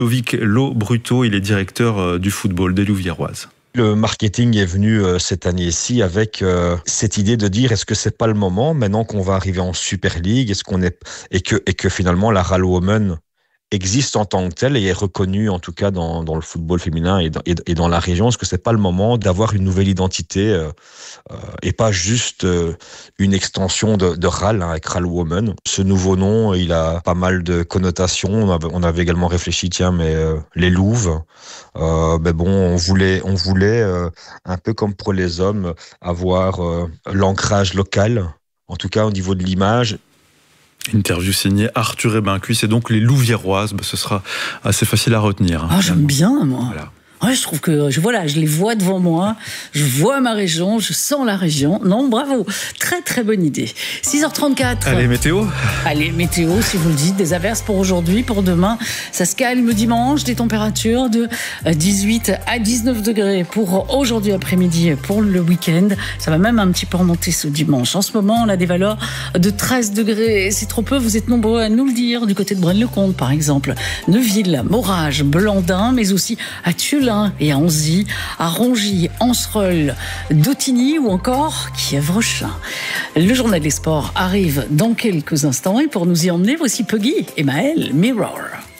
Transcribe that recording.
Lovic Lo-Bruto, il est directeur du football des Louviéroises. Le marketing est venu cette année-ci avec cette idée de dire est-ce que c'est pas le moment maintenant qu'on va arriver en Super League, est-ce qu'on est et que finalement la Rall Women existe en tant que telle et est reconnue en tout cas dans le football féminin et dans la région. Est-ce que c'est pas le moment d'avoir une nouvelle identité et pas juste une extension de Rall avec Rall Women. Ce nouveau nom, il a pas mal de connotations. On avait également réfléchi, les Louves. Mais bon, on voulait un peu comme pour les hommes avoir l'ancrage local, en tout cas au niveau de l'image. Interview signée Arthur Ebincuis, c'est donc les Louviéroises. Ce sera assez facile à retenir. Ah, j'aime bien, moi. Voilà. Ouais, je trouve que je les vois devant moi, je vois ma région, je sens la région. Non, bravo, très très bonne idée. 6h34. Allez, météo. Allez, météo, si vous le dites, des averses pour aujourd'hui, pour demain. Ça se calme dimanche, des températures de 18 à 19 degrés pour aujourd'hui après-midi, pour le week-end. Ça va même un petit peu remonter ce dimanche. En ce moment, on a des valeurs de 13 degrés. C'est trop peu, vous êtes nombreux à nous le dire, du côté de Braine-le-Comte, par exemple. Neuville, Morage, Blandin, mais aussi à Tulle et à Anzy, à Rongy, Anserolles, Dautigny ou encore Kievrechin. Le journal des sports arrive dans quelques instants et pour nous y emmener, voici Puggy et Maël Mirror.